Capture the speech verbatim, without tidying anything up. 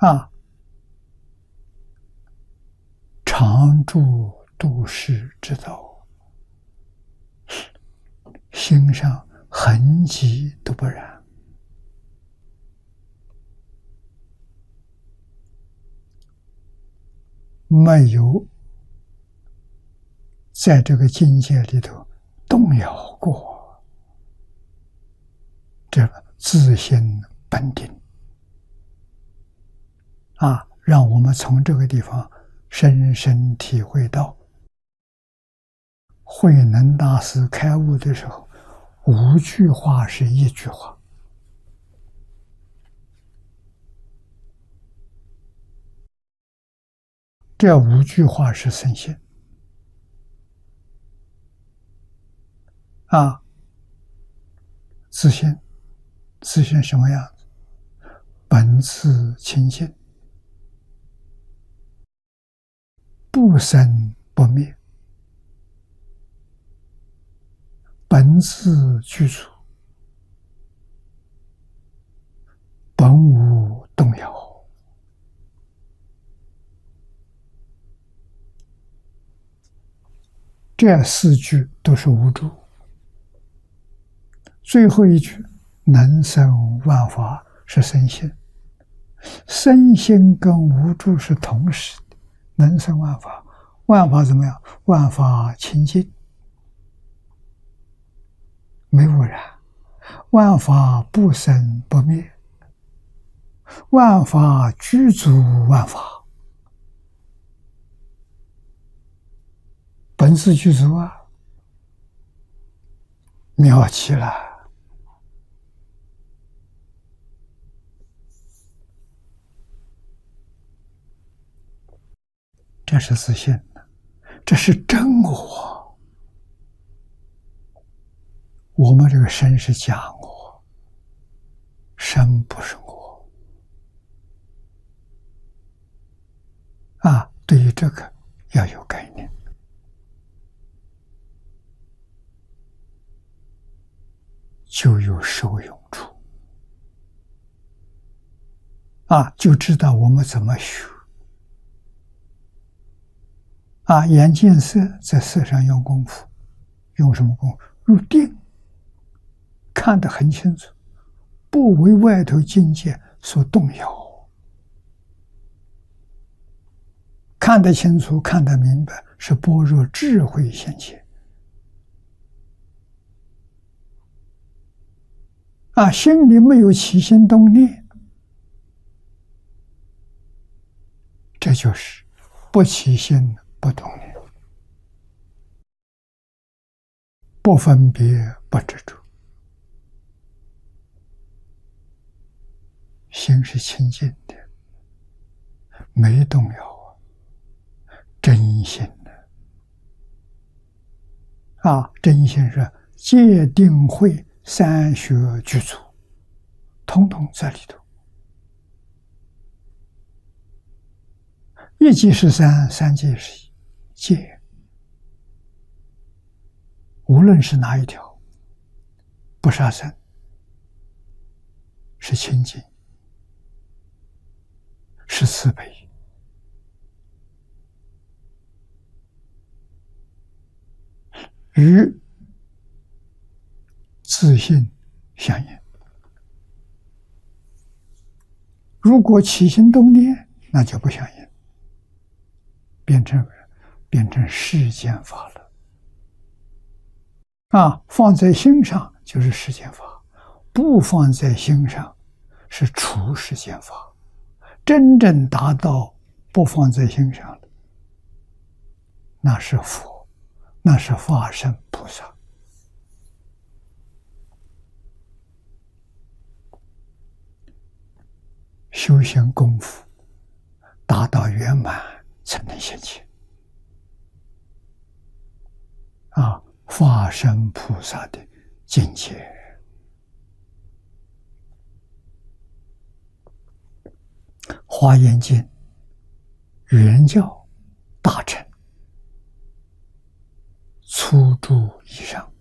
啊，常住度世之道，心上痕迹都不染，没有在这个境界里头动摇过，这个自心本定啊，让我们从这个地方深深体会到，慧能大师开悟的时候，五句话是一句话。这五句话是圣贤啊，自信，自信什么样子？本自清净，不生不灭，本自具足，本无动摇。这四句都是无助。最后一句能生万法是身心，身心跟无助是同时的。能生万法，万法怎么样？万法清净，没污染；万法不生不灭；万法具足万法。本自具足啊，妙极了！这是自信，这是真我。我们这个身是假我，身不是我啊！对于这个要有概念。就有受用处啊，就知道我们怎么学啊。眼见色，在色上用功夫，用什么功夫？入定，看得很清楚，不为外头境界所动摇，看得清楚，看得明白，是般若智慧现前。啊，心里没有起心动念，这就是不起心不动念，不分别不执着，心是清净的，没动摇啊，真心的啊，真心是戒定慧三学具足，统统在里头。一即是三，三即是一，戒。无论是哪一条，不杀生，是清净，是慈悲，与自信相应。如果起心动念，那就不相应，变成变成世间法了。啊，放在心上就是世间法，不放在心上是除世间法。真正达到不放在心上的，那是佛，那是法身菩萨。修行功夫达到圆满才能现前啊！法身菩萨的境界。华严经原教大乘粗注以上。